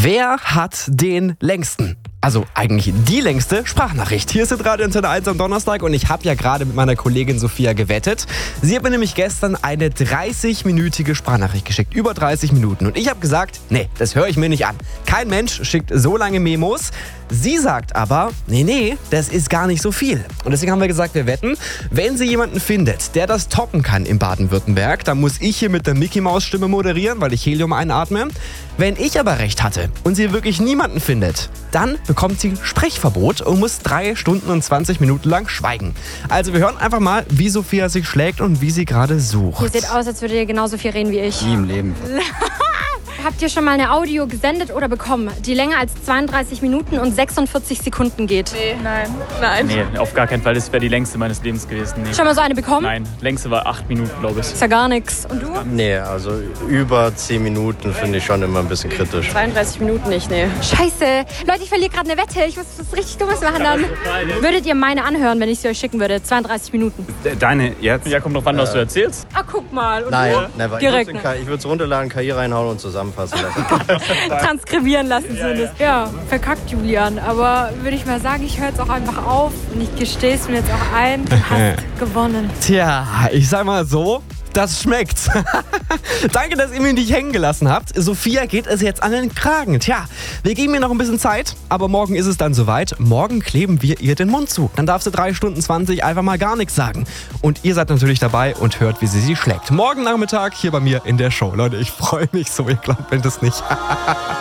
Wer hat den längsten? Also eigentlich die längste Sprachnachricht. Hier ist jetzt Radio Antenne 1 am Donnerstag und ich habe ja gerade mit meiner Kollegin Sophia gewettet. Sie hat mir nämlich gestern eine 30-minütige Sprachnachricht geschickt. Über 30 Minuten. Und ich habe gesagt, nee, das höre ich mir nicht an. Kein Mensch schickt so lange Memos. Sie sagt aber, nee, das ist gar nicht so viel. Und deswegen haben wir gesagt, wir wetten, wenn sie jemanden findet, der das toppen kann in Baden-Württemberg, dann muss ich hier mit der Mickey-Maus-Stimme moderieren, weil ich Helium einatme. Wenn ich aber recht hatte und sie wirklich niemanden findet, dann bekommt sie Sprechverbot und muss 3 Stunden und 20 Minuten lang schweigen. Also wir hören einfach mal, wie Sophia sich schlägt und wie sie gerade sucht. Ihr seht aus, als würdet ihr genauso viel reden wie ich. Nie im Leben. Habt ihr schon mal eine Audio gesendet oder bekommen, die länger als 32 Minuten und 46 Sekunden geht? Nee, nein. Nee, auf gar keinen Fall. Das wäre die längste meines Lebens gewesen. Nee. Schon mal so eine bekommen? Nein, längste war 8 Minuten, glaube ich. Ist ja gar nichts. Und du? Nee, also über 10 Minuten finde ich schon immer ein bisschen kritisch. 32 Minuten nicht, nee. Scheiße. Leute, ich verliere gerade eine Wette. Ich muss was richtig Dummes machen dann. Würdet ihr meine anhören, wenn ich sie euch schicken würde? 32 Minuten. Deine jetzt? Ja, kommt drauf an, was du erzählst. Ah, guck mal. Und Nein, du? never. Direkt. Ich würde es runterladen, KI reinhauen und zusammenfassen lassen. Transkribieren lassen zumindest. Ja, verkackt Julian. Aber würde ich mal sagen, ich höre jetzt auch einfach auf. Und ich gestehe es mir jetzt auch ein. Du hast gewonnen. Tja, ich sag mal so, das schmeckt. Danke, dass ihr mich nicht hängen gelassen habt. Sophia geht es jetzt an den Kragen. Tja, wir geben ihr noch ein bisschen Zeit, aber morgen ist es dann soweit. Morgen kleben wir ihr den Mund zu. Dann darf sie 3 Stunden 20 einfach mal gar nichts sagen. Und ihr seid natürlich dabei und hört, wie sie schlägt. Morgen Nachmittag hier bei mir in der Show. Leute, ich freue mich so, ihr glaubt, wenn das nicht.